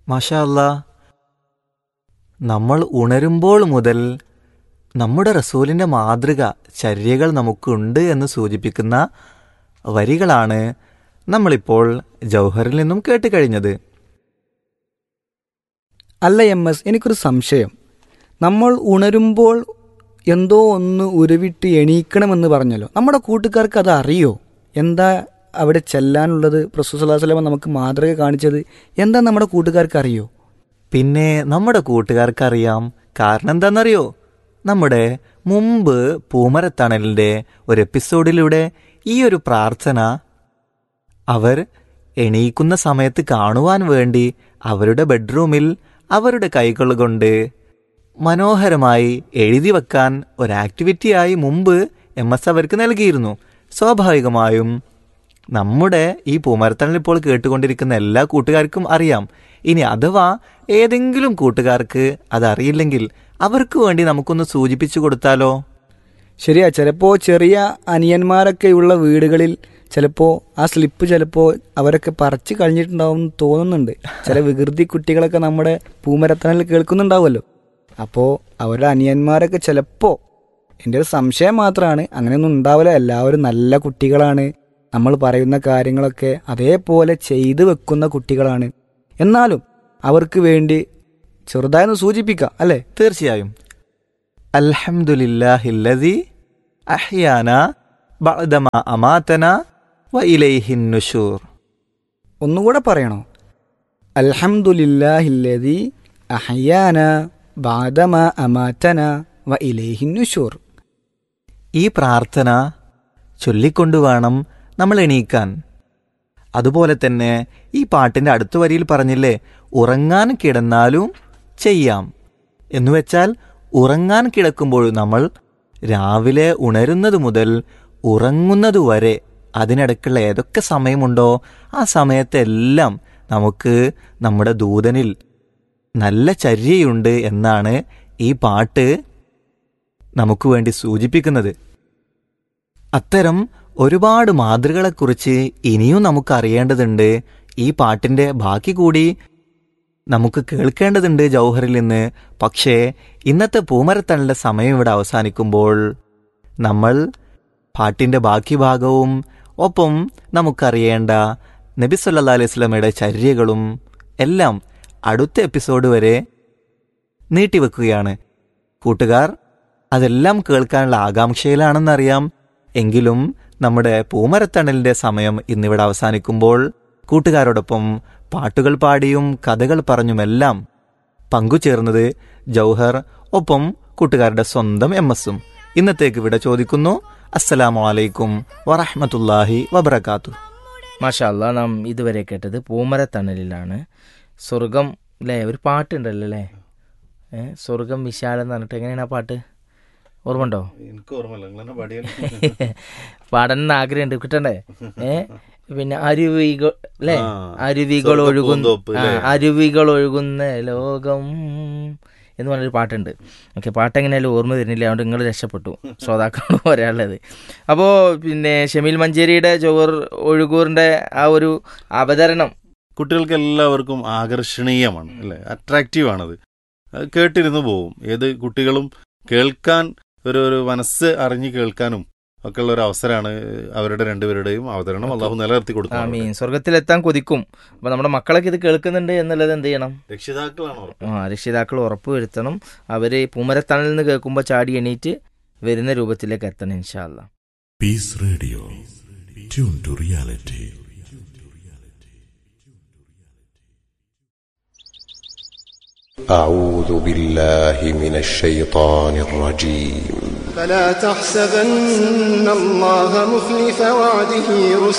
മാഷാ അല്ലാ, നമ്മൾ ഉണരുമ്പോൾ മുതൽ നമ്മുടെ റസൂലിൻ്റെ മാതൃക ചര്യകൾ നമുക്കുണ്ട് എന്ന് സൂചിപ്പിക്കുന്ന വരികളാണ് നമ്മളിപ്പോൾ ജൗഹറിൽ നിന്നും കേട്ട് കഴിഞ്ഞത്. അല്ല MS, എനിക്കൊരു സംശയം. നമ്മൾ ഉണരുമ്പോൾ എന്തോ ഒന്ന് ഉരുവിട്ട് എണീക്കണമെന്ന് പറഞ്ഞല്ലോ, നമ്മുടെ കൂട്ടുകാർക്ക് അത് അറിയോ? എന്താ അവിടെ ചെല്ലാനുള്ളത്? റസൂൽ സ്വല്ലല്ലാഹു അലൈഹി വസല്ലം നമുക്ക് മാതൃക കാണിച്ചത് എന്താ നമ്മുടെ കൂട്ടുകാർക്ക് അറിയോ? പിന്നെ നമ്മുടെ കൂട്ടുകാർക്കറിയാം. കാരണം എന്താണെന്നറിയോ? നമ്മുടെ മുമ്പ് പൂമരത്തണലിൻ്റെ ഒരു എപ്പിസോഡിലൂടെ ഈ ഒരു പ്രാർത്ഥന അവർ എണീക്കുന്ന സമയത്ത് കാണുവാൻ വേണ്ടി അവരുടെ ബെഡ്റൂമിൽ അവരുടെ കൈകൾ കൊണ്ട് മനോഹരമായി എഴുതി വെക്കാൻ ഒരു ആക്ടിവിറ്റിയായി മുമ്പ് MS അവർക്ക് നൽകിയിരുന്നു. സ്വാഭാവികമായും നമ്മുടെ ഈ പൂമരത്തണൽ ഇപ്പോൾ കേട്ടുകൊണ്ടിരിക്കുന്ന എല്ലാ കൂട്ടുകാർക്കും അറിയാം. ഇനി അഥവാ ഏതെങ്കിലും കൂട്ടുകാർക്ക് അതറിയില്ലെങ്കിൽ അവർക്ക് വേണ്ടി നമുക്കൊന്ന് സൂചിപ്പിച്ചു കൊടുത്താലോ? ശരിയാ, ചിലപ്പോൾ ചെറിയ അനിയന്മാരൊക്കെയുള്ള വീടുകളിൽ ചിലപ്പോൾ ആ സ്ലിപ്പ് ചിലപ്പോൾ അവരൊക്കെ പറിച്ച് കഴിഞ്ഞിട്ടുണ്ടാവും എന്ന് തോന്നുന്നുണ്ട്. ചില വികൃതി കുട്ടികളൊക്കെ നമ്മുടെ പൂമരത്തണലിൽ കേൾക്കുന്നുണ്ടാവുമല്ലോ. അപ്പോൾ അവരുടെ അനിയന്മാരൊക്കെ ചിലപ്പോൾ, എൻ്റെ ഒരു സംശയം മാത്രമാണ്, അങ്ങനെയൊന്നും ഉണ്ടാവില്ല. എല്ലാവരും നല്ല കുട്ടികളാണ്, നമ്മൾ പറയുന്ന കാര്യങ്ങളൊക്കെ അതേപോലെ ചെയ്തു വെക്കുന്ന കുട്ടികളാണ്. എന്നാലും അവർക്ക് വേണ്ടി ചെറുതായൊന്ന് സൂചിപ്പിക്കാം അല്ലേ? തീർച്ചയായും. അൽഹംദുലില്ലാഹില്ലദി അഹ്യാന ബഅദമാ അമാതന വ ഇലൈഹിൻ നുശൂർ. ഒന്നുകൂടെ പറയണോ? അൽഹംദുലില്ലാഹില്ലദി അഹ്യാന ബഅദമാ അമാതന വ ഇലൈഹിൻ നുശൂർ. ഈ പ്രാർത്ഥന ചൊല്ലിക്കൊണ്ടു വേണം നമ്മൾ എണീക്കാൻ. അതുപോലെ തന്നെ ഈ പാട്ടിൻ്റെ അടുത്ത വരിയിൽ പറഞ്ഞില്ലേ, ഉറങ്ങാൻ കിടന്നാലും ചെയ്യാം. എന്നുവെച്ചാൽ ഉറങ്ങാൻ കിടക്കുമ്പോൾ നമ്മൾ രാവിലെ ഉണരുന്നത് മുതൽ ഉറങ്ങുന്നത് വരെ അതിനിടയ്ക്കുള്ള ഏതൊക്കെ സമയമുണ്ടോ ആ സമയത്തെല്ലാം നമുക്ക് നമ്മുടെ ദൂതനിൽ നല്ല ചര്യയുണ്ട് എന്നാണ് ഈ പാട്ട് നമുക്ക് വേണ്ടി സൂചിപ്പിക്കുന്നത്. അത്തരം ഒരുപാട് മാതൃകളെക്കുറിച്ച് ഇനിയും നമുക്ക് അറിയേണ്ടതുണ്ട്. ഈ പാട്ടിൻ്റെ ബാക്കി കൂടി നമുക്ക് കേൾക്കേണ്ടതുണ്ട് ജൗഹറിൽ നിന്ന്. പക്ഷേ ഇന്നത്തെ പൂമരത്തണലിൻ്റെ സമയം ഇവിടെ അവസാനിക്കുമ്പോൾ നമ്മൾ പാട്ടിൻ്റെ ബാക്കി ഭാഗവും ഒപ്പം നമുക്കറിയേണ്ട നബി സല്ലല്ലാഹു അലൈഹി വസല്ലമയുടെ ചര്യകളും എല്ലാം അടുത്ത എപ്പിസോഡ് വരെ നീട്ടിവെക്കുകയാണ്. കൂട്ടുകാർ അതെല്ലാം കേൾക്കാനുള്ള ആകാംക്ഷയിലാണെന്നറിയാം. എങ്കിലും നമ്മുടെ പൂമരത്തണലിൻ്റെ സമയം ഇന്നിവിടെ അവസാനിക്കുമ്പോൾ കൂട്ടുകാരോടൊപ്പം പാട്ടുകൾ പാടിയും കഥകൾ പറഞ്ഞുമെല്ലാം പങ്കുചേർന്നത് ജൗഹർ, ഒപ്പം കൂട്ടുകാരുടെ സ്വന്തം MS-ഉം. ഇന്നത്തേക്ക് ഇവിടെ ചോദിക്കുന്നു. അസ്സലാമു അലൈക്കും വറഹ്മത്തുള്ളാഹി വബറകാതുഹു. മാഷാ അല്ലാ, നാം ഇതുവരെ കേട്ടത് പൂമരത്തണലിലാണ്. സ്വർഗം അല്ലേ, ഒരു പാട്ടുണ്ടല്ലോ അല്ലേ, സ്വർഗം വിശാലം എന്ന് പറഞ്ഞിട്ട്. എങ്ങനെയാണ് ആ പാട്ട്? ഓർമ്മണ്ടോ? പാടണമെന്ന് ആഗ്രഹമുണ്ട്, കിട്ടണ്ടേ? പിന്നെ അരുവികൾ അല്ലേ, അരുവികൾ ഒഴുകുന്ന ലോകം എന്ന് പറഞ്ഞൊരു പാട്ടുണ്ട്. ഓക്കെ, പാട്ടെങ്ങനെയാലും ഓർമ്മ തരുന്നില്ല, അതുകൊണ്ട് നിങ്ങൾ രക്ഷപ്പെട്ടു, ശ്രോതാക്കളോട് പറയാനുള്ളത്. അപ്പോൾ പിന്നെ ഷമീൽ മഞ്ചേരിയുടെ ജൗഹർ ഒഴുകൂറിൻ്റെ ആ ഒരു അവതരണം കുട്ടികൾക്ക് എല്ലാവർക്കും ആകർഷണീയമാണ് അല്ലേ, അട്രാക്റ്റീവാണത്. അത് കേട്ടിരുന്നു പോവും. ഏത് കുട്ടികളും കേൾക്കാൻ ഒരു മനസ്സ് അറിഞ്ഞ് കേൾക്കാനും ഒക്കെ ഉള്ള ഒരു അവസരമാണ് അവരുടെ രണ്ടുപേരുടെയും അവതരണം. അള്ളാഹു നിലനിർത്തി കൊടുക്കും. ആമീൻ. സ്വർഗത്തിലെത്താൻ കൊതിക്കും. അപ്പോൾ നമ്മുടെ മക്കളൊക്കെ ഇത് കേൾക്കുന്നുണ്ട് എന്നുള്ളത് എന്ത് ചെയ്യണം? രക്ഷിതാക്കൾ ഉറപ്പ് വരുത്തണം. അവർ പൂമരത്തണലിൽ നിന്ന് കേൾക്കുമ്പോൾ ചാടി എണീറ്റ് വരുന്ന രൂപത്തിലേക്ക് എത്തണം ഇൻഷാ അല്ലാഹ്. Piece radio, tune to reality. أعوذ بالله من الشيطان الرجيم. فلا تحسبن الله مخلف وعده